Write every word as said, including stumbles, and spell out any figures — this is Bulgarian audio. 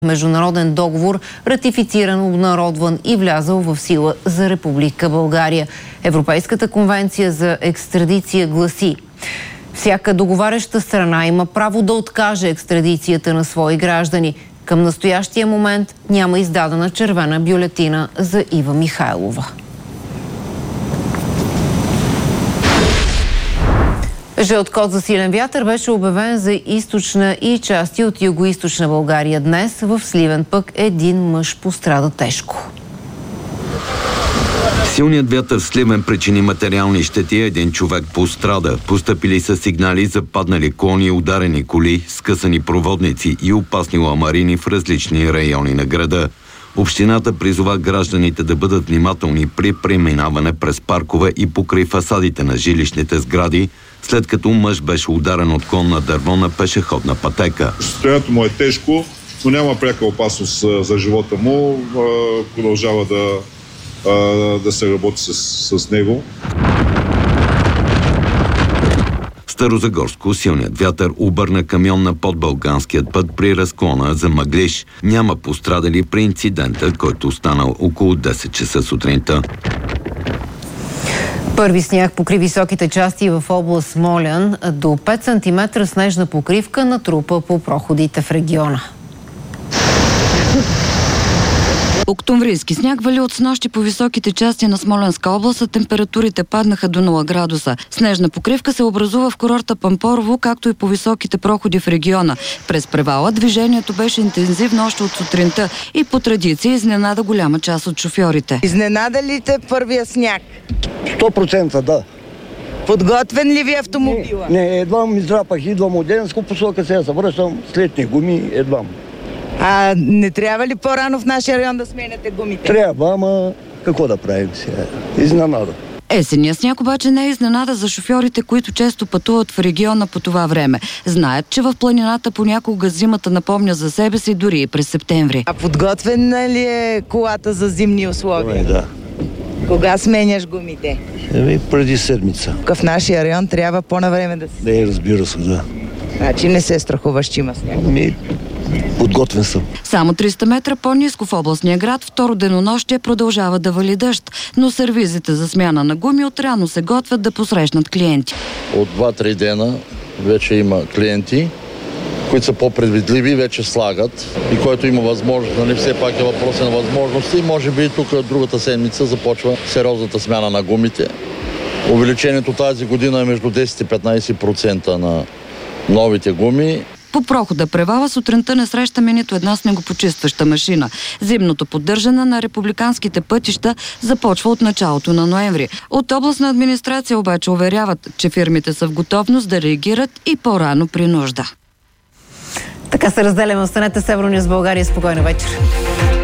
Международен договор, ратифициран, обнародван и влязъл в сила за Република България. Европейската конвенция за екстрадиция гласи: всяка договаряща страна има право да откаже екстрадицията на свои граждани. Към настоящия момент няма издадена червена бюлетина за Ива Михайлова. Жълт код за силен вятър беше обявен за източна и части от югоизточна България. Днес в Сливен пък един мъж пострада тежко. Силният вятър в Сливен причини материални щети. Един човек пострада. Постъпили са сигнали за паднали клони, ударени коли, скъсани проводници и опасни ламарини в различни райони на града. Общината призова гражданите да бъдат внимателни при преминаване през паркове и покрай фасадите на жилищните сгради, след като мъж беше ударен от клон на дърво на пешеходна пътека. Състоянието му е тежко, но няма пряка опасност за живота му. Продължава да, да се работи с, с него. Старозагорско силният вятър обърна камион на подбалганският път при разклона за Мъглиж. Няма пострадали при инцидента, който станал около десет часа сутринта. Първи сняг покри високите части в област Смолян. До пет сантиметра снежна покривка натрупа по проходите в региона. Октомврийски сняг вали от снощи по високите части на Смолянска област, а температурите паднаха до нула градуса. Снежна покривка се образува в курорта Пампорово, както и по високите проходи в региона. През превала движението беше интензивно още от сутринта и по традиция изненада голяма част от шофьорите. Изненада ли те първия сняг? сто процента да. Подготвен ли ви автомобила? Не, не, едва ми издрапах, идвам от Денско посока, сега се връщам с летни гуми, едва. А не трябва ли по-рано в нашия район да сменяте гумите? Трябва, ама какво да правим сега? Изненада. Есенният сняг обаче не е изненада за шофьорите, които често пътуват в региона по това време. Знаят, че в планината понякога зимата напомня за себе си дори и през септември. А подготвена ли е колата за зимни условия? Ой, да. Кога сменяш гумите? Еми, преди седмица. В нашия район трябва по-навреме да се... Не, разбира се, да. Значи не се страхуваш, че има сняг? Ми, подготвен съм. Само триста метра по-ниско в областния град второ денонощие продължава да вали дъжд, но сервизите за смяна на гуми отрано се готвят да посрещнат клиенти. От два-три дена вече има клиенти, които са по-предвидливи, вече слагат и който има възможност, нали, все пак е въпрос на възможности. Може би тук другата седмица започва сериозната смяна на гумите. Увеличението тази година е между десет и петнайсет процента на новите гуми. По прохода Превала сутринта не срещаме нито една снегопочистваща машина. Зимното поддържане на републиканските пътища започва от началото на ноември. От областна администрация обаче уверяват, че фирмите са в готовност да реагират и по-рано при нужда. Така се разделяме. Останете с Евронюз България. Спокойна вечер.